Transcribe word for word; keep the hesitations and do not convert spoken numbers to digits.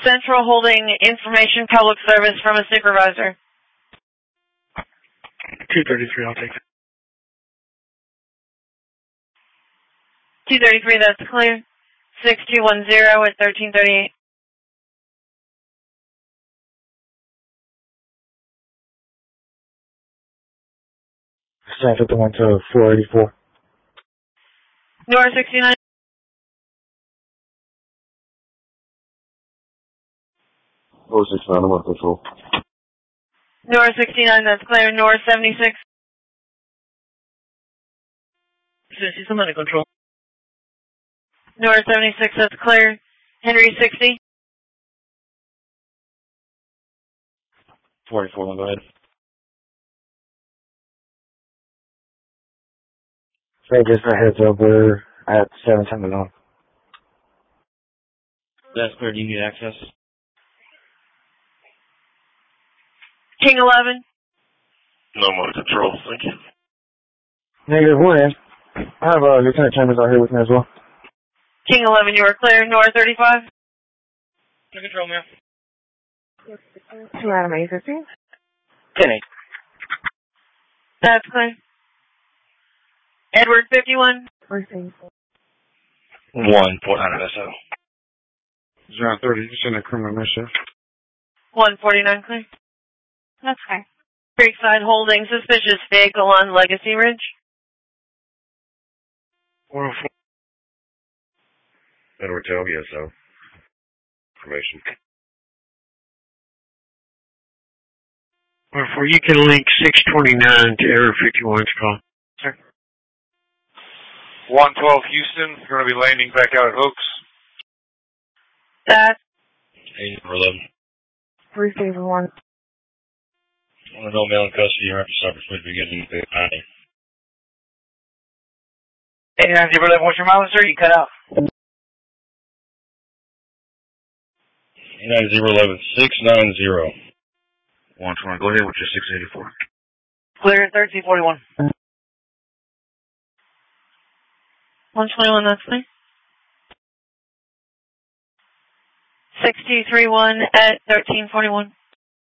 Central holding information public service from a supervisor. two thirty-three, I'll take it. two thirty-three, that's clear. six two one zero at thirteen thirty-eight. seven fifty-one to four eighty-four. North sixty-nine. four sixty-nine, I'm on control. North sixty-nine, that's clear. North seventy-six. I'm under control. North seventy-six, that's clear. Henry sixty. forty-four, go ahead. Hey, just a heads up, we're at seven ten to nine. That's clear. Do you need access? King eleven. No, I'm under control. Thank you. Negative one. I have uh, Lieutenant Chambers out here with me as well. King eleven, you are clear. North thirty-five. Under control, ma'am. Madam eight fifteen. ten eight. That's clear. Edward fifty-one. One, Port Hunter, S O. John thirty, just in a criminal mischief. one forty-nine, clear. That's fine. Creekside holding suspicious vehicle on Legacy Ridge. four oh four. Edward Tail, yes, so. Information. four oh four, you can link six twenty-nine to Area fifty-one's call. Sir. one twelve Houston, we're going to be landing back out at Oaks. That. eight eleven. three seven one. I want to know male in custody or after supper food beginning to nine. eighty-nine zero eleven, what's your mileage, sir? You cut out. eighty-nine zero eleven, six nine zero. one twenty, go ahead with your six eighty-four. Clear, thirteen forty-one. one twenty-one, that's clear. six two three one at thirteen forty-one.